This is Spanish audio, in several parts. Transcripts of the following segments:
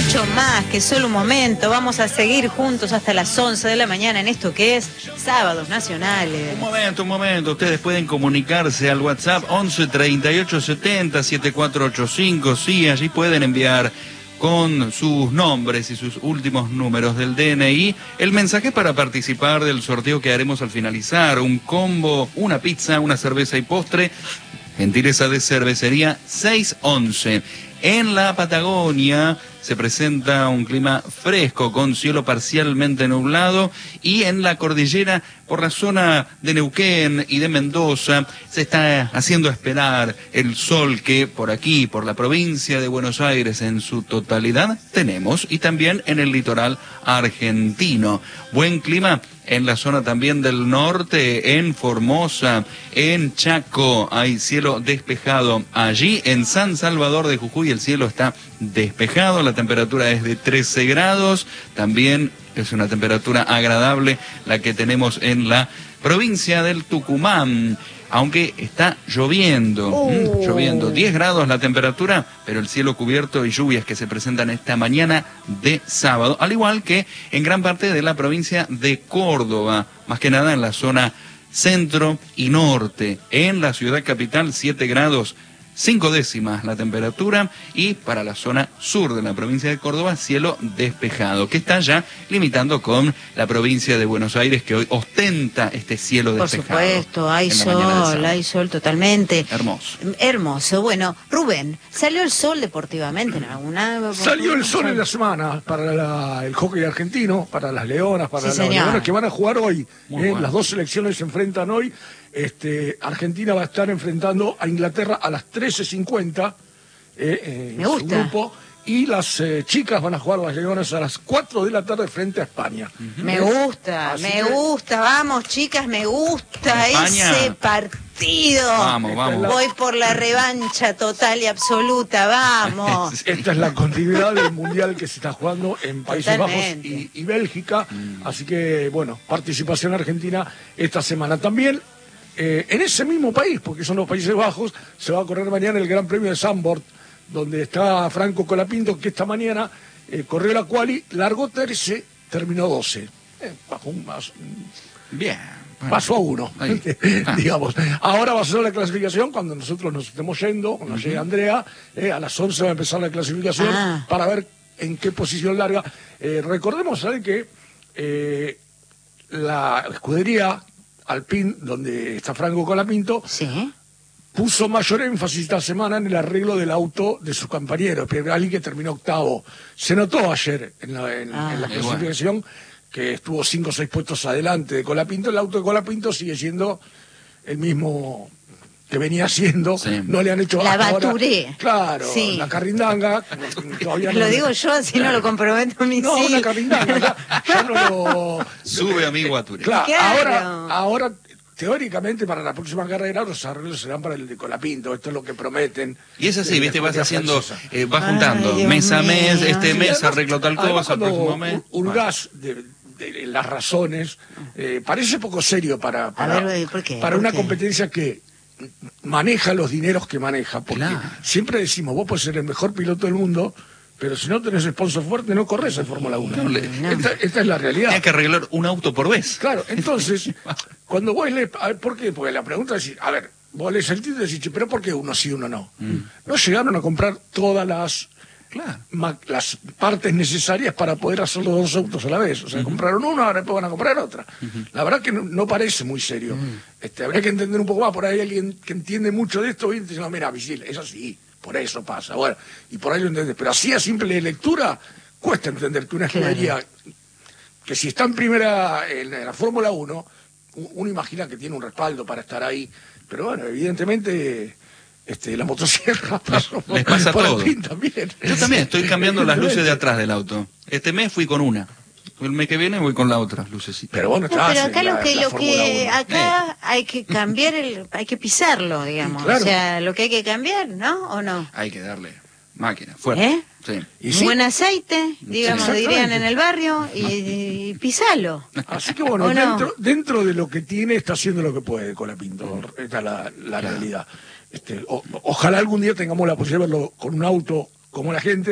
mucho más que solo un momento. Vamos a seguir juntos hasta las 11 de la mañana en esto que es Sábados Nacionales. Un momento. Ustedes pueden comunicarse al WhatsApp 11 38 70 7485. Sí, allí pueden enviar con sus nombres y sus últimos números del DNI el mensaje para participar del sorteo que haremos al finalizar. Un combo, una pizza, una cerveza y postre. Gentileza de Cervecería 611. En la Patagonia se presenta un clima fresco con cielo parcialmente nublado, y en la cordillera, por la zona de Neuquén y de Mendoza, se está haciendo esperar el sol que por aquí, por la provincia de Buenos Aires en su totalidad, tenemos, y también en el litoral argentino. Buen clima en la zona también del norte, en Formosa, en Chaco, hay cielo despejado. Allí en San Salvador de Jujuy el cielo está despejado, la temperatura es de 13 grados, también es una temperatura agradable la que tenemos en la provincia del Tucumán, aunque está lloviendo, lloviendo, 10 grados la temperatura, pero el cielo cubierto y lluvias que se presentan esta mañana de sábado, al igual que en gran parte de la provincia de Córdoba, más que nada en la zona centro y norte. En la ciudad capital 7 grados 5 décimas la temperatura, y para la zona sur de la provincia de Córdoba cielo despejado, que está ya limitando con la provincia de Buenos Aires, que hoy ostenta este cielo despejado. Por supuesto, hay sol totalmente. Hermoso. Bueno, Rubén, ¿salió el sol deportivamente en alguna? Salió el sol en la semana para el hockey argentino, para las Leonas, para los Leones que van a jugar hoy. Bueno. Las dos selecciones se enfrentan hoy. Argentina va a estar enfrentando a Inglaterra a las 13:50 en su grupo, y las chicas van a jugar, las Leonas, a las 4 de la tarde frente a España. Me gusta, vamos chicas, me gusta ese partido. Vamos. Voy por la revancha total y absoluta, vamos. Esta es la continuidad del mundial que se está jugando en Países Bajos y Bélgica, así que bueno, participación argentina esta semana también. En ese mismo país, porque son los Países Bajos, se va a correr mañana el Gran Premio de Zandvoort, donde está Franco Colapinto, que esta mañana corrió la quali, largó 13, terminó 12. Bajo un más. Bien. Bueno, pasó a 1, digamos. Ahora va a ser la clasificación cuando nosotros nos estemos yendo, cuando llegue Andrea, a las 11 va a empezar la clasificación para ver en qué posición larga. Recordemos, ¿saben que la escudería Alpine, donde está Franco Colapinto, puso mayor énfasis esta semana en el arreglo del auto de sus compañeros, Pierre Gasly, que terminó octavo. Se notó ayer en la clasificación que estuvo 5 o 6 puestos adelante de Colapinto. El auto de Colapinto sigue siendo el mismo que venía siendo, no le han hecho la Baturé. Claro, la carrindanga. Todavía lo digo yo, así no lo comprometo mis hijos. No, una carrindanga, ya no lo... Sube amigo Baturé. Claro, ahora, teóricamente, para la próxima carrera, los arreglos serán para el de Colapinto, esto es lo que prometen. Y es así, viste, vas haciendo, vas juntando, mes a mes, este mes arreglo tal cosa, el próximo mes. Hurgás de las razones, parece poco serio para una competencia que maneja los dineros que maneja, porque siempre decimos, vos podés ser el mejor piloto del mundo, pero si no tenés sponsor fuerte no corres en Fórmula 1. Esta es la realidad. Hay que arreglar un auto por vez. Claro, entonces, cuando vos lees, ¿por qué? Porque la pregunta es, a ver, vos lees el título y decís, pero ¿por qué uno sí, uno no? No llegaron a comprar todas las partes necesarias para poder hacer los dos autos a la vez. O sea, compraron uno, ahora después van a comprar otra. La verdad que no parece muy serio. Habría que entender un poco más. Por ahí alguien que entiende mucho de esto y dice, no, mira, Vigil, eso sí, por eso pasa. Bueno, y por ahí lo entendés. Pero así a simple lectura, cuesta entender que una escudería que si está en primera en la Fórmula 1, uno imagina que tiene un respaldo para estar ahí. Pero bueno, evidentemente... la motosierra pasó les pasa por todo. También. Yo también estoy cambiando las luces de atrás del auto. Este mes fui con una. El mes que viene voy con la otra lucecita. Pero bueno, pero acá lo que acá hay que cambiar hay que pisarlo, digamos. Claro. O sea, lo que hay que cambiar, ¿no? ¿O no? Hay que darle máquina, fuerte. Sí. Buen aceite, digamos, dirían en el barrio, y pisalo. Así que bueno, dentro de lo que tiene, está haciendo lo que puede Colapinto. Esta es la realidad. Ojalá algún día tengamos la posibilidad de verlo con un auto como la gente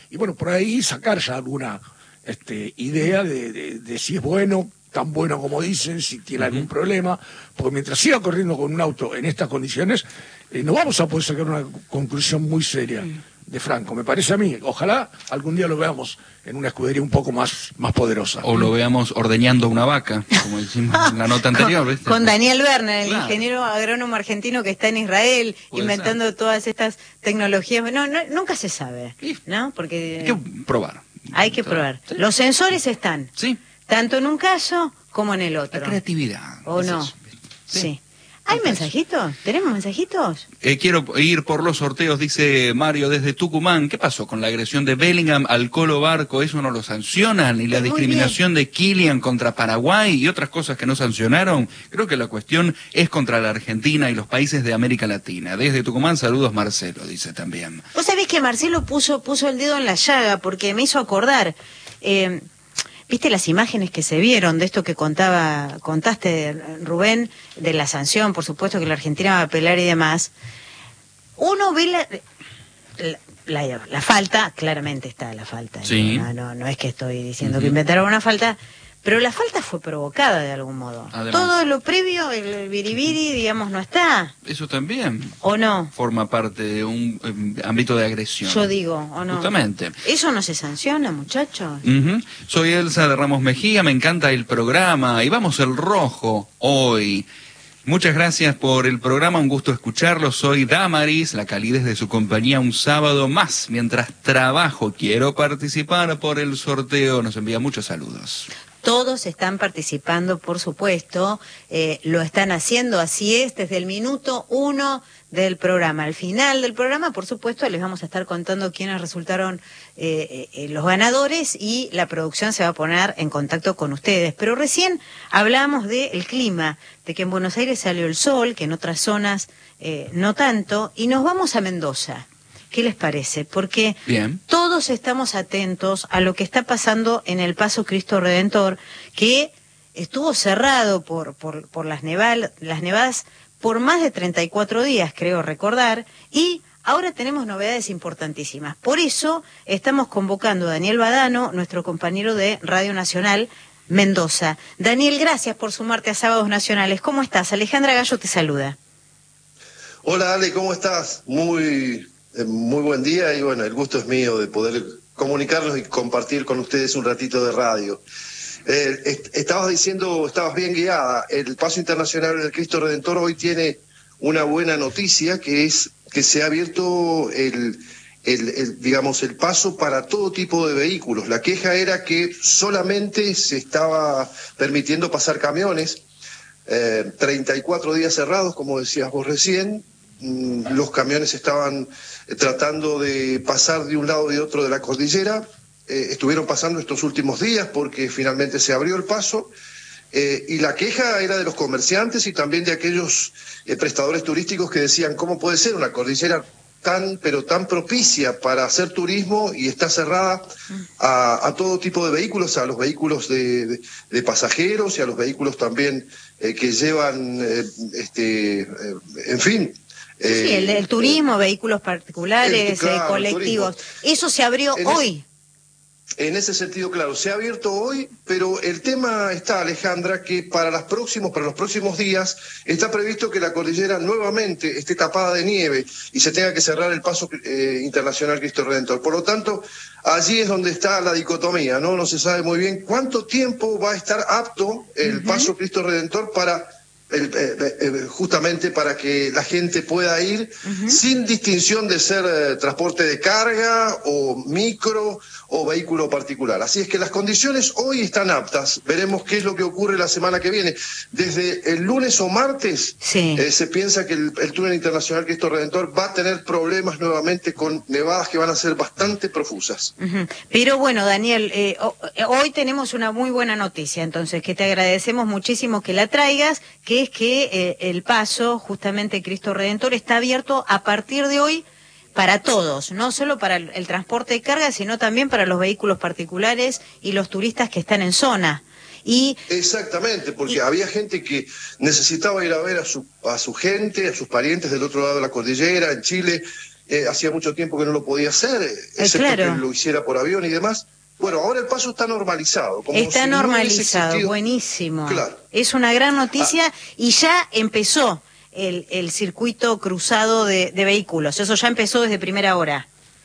y bueno, por ahí sacar ya alguna idea de si es bueno, tan bueno como dicen, si tiene algún problema, porque mientras siga corriendo con un auto en estas condiciones, no vamos a poder sacar una conclusión muy seria de Franco, me parece a mí. Ojalá algún día lo veamos en una escudería un poco más poderosa. O lo veamos ordeñando una vaca, como decimos en la nota anterior, ¿viste? Con Daniel Werner, el ingeniero agrónomo argentino que está en Israel, inventando todas estas tecnologías. No, nunca se sabe, ¿no? Porque hay que probar. Hay que probar. ¿Sí? Los sensores están, tanto en un caso como en el otro. La creatividad. ¿O no? Sí. ¿Hay mensajitos? ¿Tenemos mensajitos? Quiero ir por los sorteos, dice Mario desde Tucumán. ¿Qué pasó con la agresión de Bellingham al Colo Barco? ¿Eso no lo sancionan? ¿Y la discriminación de Kylian contra Paraguay y otras cosas que no sancionaron? Creo que la cuestión es contra la Argentina y los países de América Latina. Desde Tucumán, saludos Marcelo, dice también. Vos sabés que Marcelo puso el dedo en la llaga porque me hizo acordar... ¿Viste las imágenes que se vieron de esto que contaste, Rubén, de la sanción, por supuesto que la Argentina va a apelar y demás? Uno ve la falta, claramente está la falta. Sí. No es que estoy diciendo que inventaron una falta, pero la falta fue provocada de algún modo. Además, todo lo previo, el biribiri, digamos, no está. Eso también. ¿O no? Forma parte de un ámbito de agresión. Yo digo, ¿o no? Justamente. ¿Eso no se sanciona, muchachos? Soy Elsa de Ramos Mejía, me encanta el programa y vamos el rojo hoy. Muchas gracias por el programa, un gusto escucharlo. Soy Damaris, la calidez de su compañía un sábado más. Mientras trabajo, quiero participar por el sorteo. Nos envía muchos saludos. Todos están participando, por supuesto, lo están haciendo, así es, desde el minuto 1 del programa. Al final del programa, por supuesto, les vamos a estar contando quiénes resultaron los ganadores y la producción se va a poner en contacto con ustedes. Pero recién hablábamos del clima, de que en Buenos Aires salió el sol, que en otras zonas no tanto, y nos vamos a Mendoza. ¿Qué les parece? Porque todos estamos atentos a lo que está pasando en el Paso Cristo Redentor, que estuvo cerrado por las nevadas por más de 34 días, creo recordar, y ahora tenemos novedades importantísimas. Por eso estamos convocando a Daniel Badano, nuestro compañero de Radio Nacional Mendoza. Daniel, gracias por sumarte a Sábados Nacionales. ¿Cómo estás? Alejandra Gallo te saluda. Hola Ale, ¿cómo estás? Muy buen día y bueno, el gusto es mío de poder comunicarlos y compartir con ustedes un ratito de radio. Estabas bien guiada. El Paso Internacional del Cristo Redentor hoy tiene una buena noticia, que es que se ha abierto el paso para todo tipo de vehículos. La queja era que solamente se estaba permitiendo pasar camiones, 34 días cerrados, como decías vos recién. Los camiones estaban tratando de pasar de un lado y de otro de la cordillera, estuvieron pasando estos últimos días porque finalmente se abrió el paso, y la queja era de los comerciantes y también de aquellos prestadores turísticos que decían, ¿cómo puede ser una cordillera tan propicia para hacer turismo y está cerrada a todo tipo de vehículos, a los vehículos de pasajeros y a los vehículos también que llevan, en fin... Sí, el turismo, vehículos particulares, colectivos. Eso se abrió hoy. En ese sentido, claro, se ha abierto hoy, pero el tema está, Alejandra, que para los próximos días está previsto que la cordillera nuevamente esté tapada de nieve y se tenga que cerrar el Paso Internacional Cristo Redentor. Por lo tanto, allí es donde está la dicotomía, ¿no? No se sabe muy bien cuánto tiempo va a estar apto el Paso Cristo Redentor para... justamente para que la gente pueda ir sin distinción de ser transporte de carga o micro o vehículo particular. Así es que las condiciones hoy están aptas. Veremos qué es lo que ocurre la semana que viene. Desde el lunes o martes se piensa que el túnel internacional Cristo Redentor va a tener problemas nuevamente con nevadas que van a ser bastante profusas. Pero bueno, Daniel, hoy tenemos una muy buena noticia, entonces, que te agradecemos muchísimo que la traigas, que es que el paso, justamente Cristo Redentor, está abierto a partir de hoy para todos, no solo para el transporte de carga, sino también para los vehículos particulares y los turistas que están en zona. Exactamente, porque había gente que necesitaba ir a ver a su gente, a sus parientes del otro lado de la cordillera, en Chile, hacía mucho tiempo que no lo podía hacer, excepto claro, que lo hiciera por avión y demás. Bueno, ahora el paso está normalizado. Como está si normalizado, no buenísimo. Claro. Es una gran noticia y ya empezó el circuito cruzado de vehículos. Eso ya empezó desde primera hora.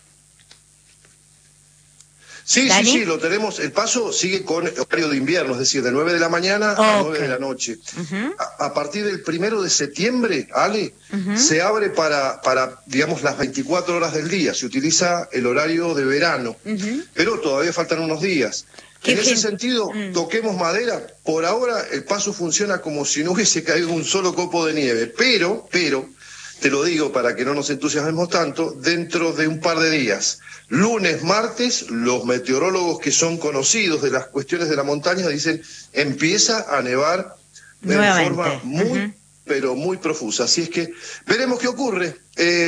Sí, ¿Dani? sí, lo tenemos. El paso sigue con horario de invierno, es decir, de 9 de la mañana a 9 de la noche. A partir del 1 de septiembre, Ale, se abre para, digamos, las 24 horas del día. Se utiliza el horario de verano, pero todavía faltan unos días. En ese sentido, toquemos madera. Por ahora, el paso funciona como si no hubiese caído un solo copo de nieve. Pero, te lo digo para que no nos entusiasmemos tanto, dentro de un par de días, lunes, martes, los meteorólogos que son conocidos de las cuestiones de la montaña dicen, empieza a nevar de forma muy, pero muy profusa. Así es que veremos qué ocurre.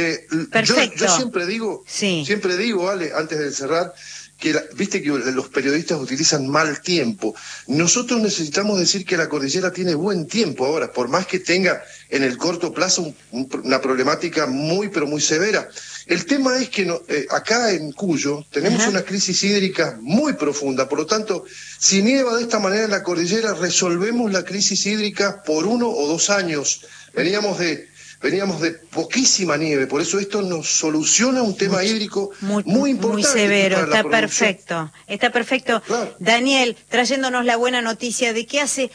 Yo siempre digo, Ale, antes de cerrar, que viste que los periodistas utilizan mal tiempo. Nosotros necesitamos decir que la cordillera tiene buen tiempo ahora, por más que tenga en el corto plazo una problemática muy, pero muy severa. El tema es que acá en Cuyo tenemos una crisis hídrica muy profunda, por lo tanto, si nieva de esta manera en la cordillera, resolvemos la crisis hídrica por 1 o 2 años. Veníamos de poquísima nieve, por eso esto nos soluciona un tema hídrico muy importante. Muy severo, está perfecto. Claro. Daniel, trayéndonos la buena noticia de que hace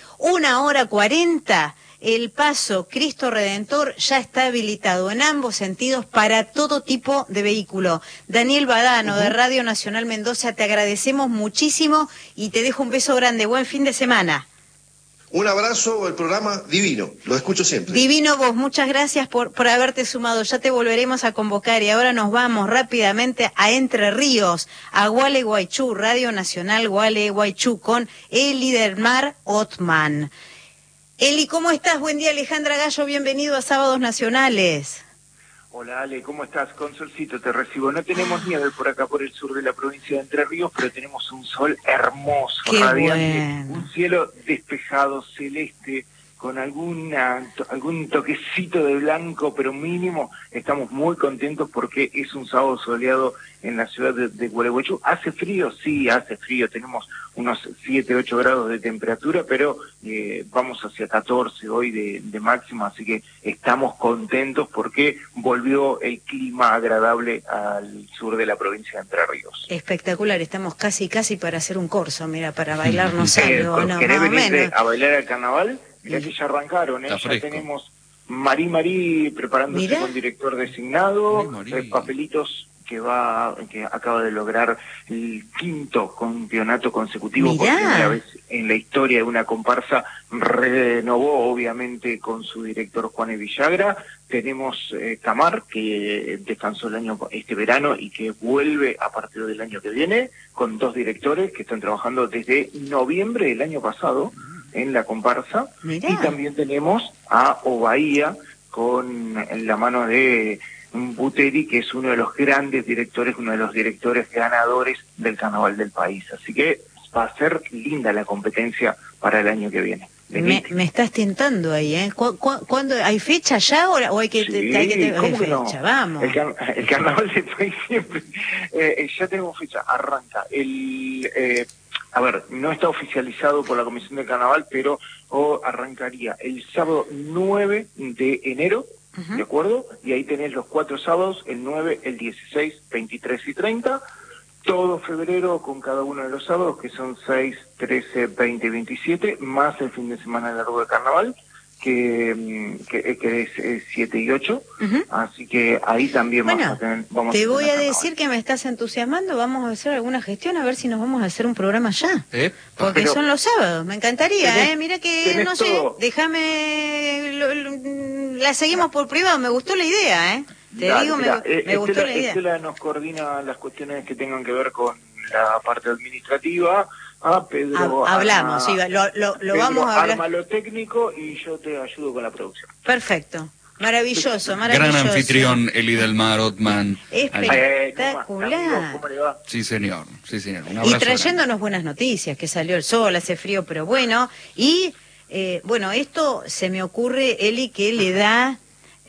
1:40 el paso Cristo Redentor ya está habilitado en ambos sentidos para todo tipo de vehículo. Daniel Badano, de Radio Nacional Mendoza, te agradecemos muchísimo y te dejo un beso grande. Buen fin de semana. Un abrazo, el programa divino, lo escucho siempre. Divino vos, muchas gracias por haberte sumado, ya te volveremos a convocar y ahora nos vamos rápidamente a Entre Ríos, a Gualeguaychú, Radio Nacional Gualeguaychú, con Eli del Mar Otman. Eli, ¿cómo estás? Buen día, Alejandra Gallo, bienvenido a Sábados Nacionales. Hola Ale, ¿cómo estás? Con solcito te recibo. No tenemos nieve por acá, por el sur de la provincia de Entre Ríos, pero tenemos un sol hermoso, qué radiante, bueno. Un cielo despejado, celeste, con algún toquecito de blanco, pero mínimo. Estamos muy contentos porque es un sábado soleado en la ciudad de Gualeguaychú. ¿Hace frío? Sí, hace frío. Tenemos unos 7, 8 grados de temperatura, pero vamos hacia 14 hoy de máxima, así que estamos contentos porque volvió el clima agradable al sur de la provincia de Entre Ríos. Espectacular, estamos casi para hacer un corso, mira, para bailarnos algo, ¿no? ¿Querés Más o venir menos. a bailar al carnaval? Mirá que ya arrancaron, ya tenemos Marí preparándose con director designado, Papelitos que acaba de lograr el 5º campeonato consecutivo por primera vez en la historia de una comparsa, renovó obviamente con su director Juan Villagra. Tenemos Camar, que descansó este verano y que vuelve a partir del año que viene, con 2 directores que están trabajando desde noviembre del año pasado en la comparsa. Mirá. Y también tenemos a Obaía con la mano de Buteri, que es uno de los grandes directores, uno de los directores ganadores del carnaval del país. Así que va a ser linda la competencia para el año que viene. Me estás tentando ahí, ¿eh? ¿Cuándo, hay fecha ya o hay que hay fecha? No? Vamos. El carnaval del país siempre. Ya tenemos fecha, arranca no está oficializado por la Comisión del Carnaval, pero arrancaría el sábado 9 de enero, ¿de acuerdo? Y ahí tenés los 4 sábados, el 9, el 16, 23 y 30, todo febrero con cada uno de los sábados, que son 6, 13, 20 y 27, más el fin de semana largo de Carnaval, que es 7 y 8, así que ahí también vamos a tener voy a decir que me estás entusiasmando, vamos a hacer alguna gestión a ver si nos vamos a hacer un programa ya, porque son los sábados, me encantaría, mira que no sé, déjame, la seguimos por privado, me gustó la idea, me gustó la idea. Estela nos coordina las cuestiones que tengan que ver con la parte administrativa. Pedro hablamos, lo Pedro vamos a hablar. Arma lo técnico y yo te ayudo con la producción. Perfecto, maravilloso. Gran anfitrión, Eli del Mar Otman. Espectacular. ¿Cómo le va? Sí, señor. Un abrazo y trayéndonos buenas noticias, que salió el sol, hace frío, pero bueno. Y esto se me ocurre, Eli, que le da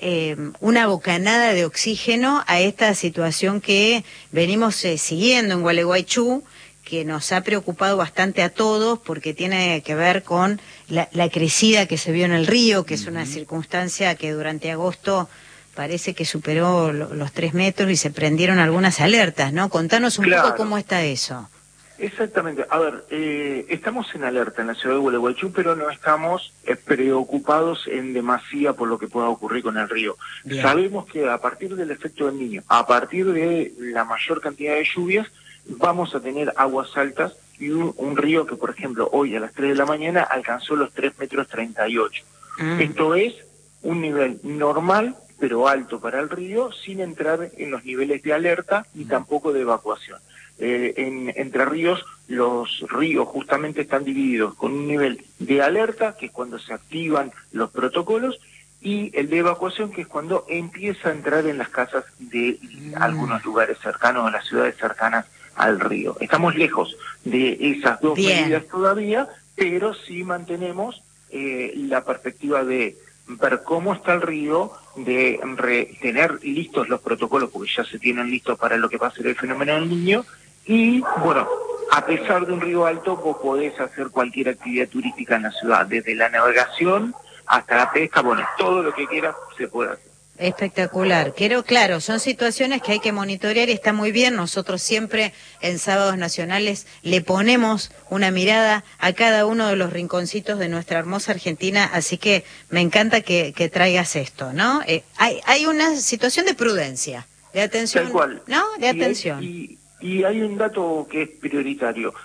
una bocanada de oxígeno a esta situación que venimos siguiendo en Gualeguaychú, que nos ha preocupado bastante a todos porque tiene que ver con la crecida que se vio en el río, que es una circunstancia que durante agosto parece que superó los 3 metros y se prendieron algunas alertas, ¿no? Contanos un poco cómo está eso. Exactamente. A ver, estamos en alerta en la ciudad de Gualeguaychú, pero no estamos preocupados en demasía por lo que pueda ocurrir con el río. Bien. Sabemos que a partir del efecto del Niño, a partir de la mayor cantidad de lluvias, vamos a tener aguas altas y un río que, por ejemplo, hoy a las 3 de la mañana alcanzó los 3 metros 38. Esto es un nivel normal, pero alto para el río, sin entrar en los niveles de alerta ni tampoco de evacuación. En Entre Ríos, los ríos justamente están divididos con un nivel de alerta, que es cuando se activan los protocolos, y el de evacuación, que es cuando empieza a entrar en las casas de algunos lugares cercanos, a las ciudades cercanas al río. Estamos lejos de esas dos medidas todavía, pero sí mantenemos la perspectiva de ver cómo está el río, de tener listos los protocolos, porque ya se tienen listos para lo que va a ser el fenómeno del Niño, y bueno, a pesar de un río alto, vos podés hacer cualquier actividad turística en la ciudad, desde la navegación hasta la pesca, bueno, todo lo que quieras se puede hacer. Espectacular. Claro, son situaciones que hay que monitorear y está muy bien. Nosotros siempre en Sábados Nacionales le ponemos una mirada a cada uno de los rinconcitos de nuestra hermosa Argentina, así que me encanta que traigas esto, ¿no? Hay una situación de prudencia, de atención, tal cual. ¿no? De atención. Y hay un dato que es prioritario.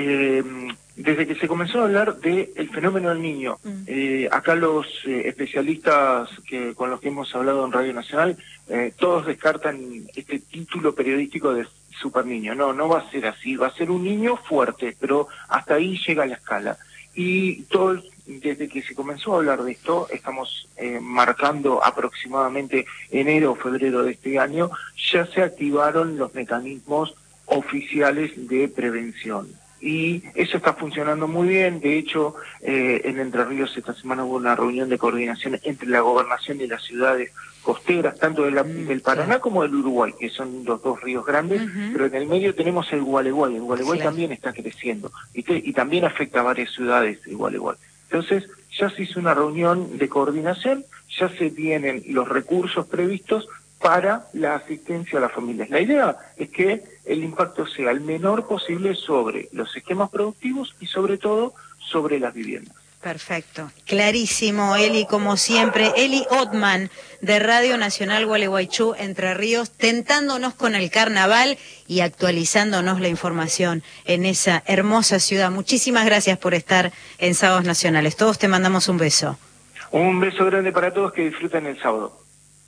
Desde que se comenzó a hablar del fenómeno del Niño, acá los especialistas con los que hemos hablado en Radio Nacional, todos descartan este título periodístico de Super Niño. No va a ser así, va a ser un niño fuerte, pero hasta ahí llega la escala. Y desde que se comenzó a hablar de esto, estamos marcando aproximadamente enero o febrero de este año, ya se activaron los mecanismos oficiales de prevención. Y eso está funcionando muy bien. De hecho, en Entre Ríos esta semana hubo una reunión de coordinación entre la gobernación y las ciudades costeras, tanto del Paraná como del Uruguay, que son los dos ríos grandes, pero en el medio tenemos el Gualeguay. El Gualeguay también está creciendo y también afecta a varias ciudades el Gualeguay. Entonces, ya se hizo una reunión de coordinación, ya se tienen los recursos previstos para la asistencia a las familias. La idea es que el impacto sea el menor posible sobre los esquemas productivos y sobre todo sobre las viviendas. Perfecto, clarísimo, Eli, como siempre. Eli Ottman, de Radio Nacional Gualeguaychú, Entre Ríos, tentándonos con el carnaval y actualizándonos la información en esa hermosa ciudad. Muchísimas gracias por estar en Sábados Nacionales. Todos te mandamos un beso. Un beso grande para todos, que disfruten el sábado.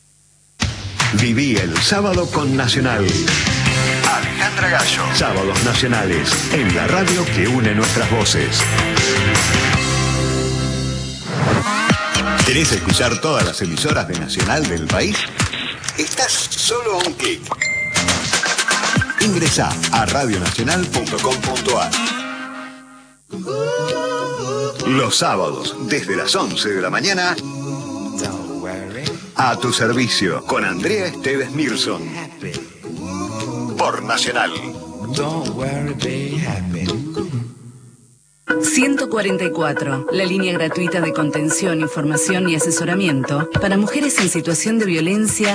Viví el sábado con Nacional. Alejandra Gallo. Sábados Nacionales, en la radio que une nuestras voces. ¿Querés escuchar todas las emisoras de Nacional del país? Estás solo a un clic. Ingresá a radionacional.com.ar. Los sábados, desde las 11 de la mañana, a tu servicio, con Andrea Esteves Mirson. Por Nacional. 144, la línea gratuita de contención, información y asesoramiento para mujeres en situación de violencia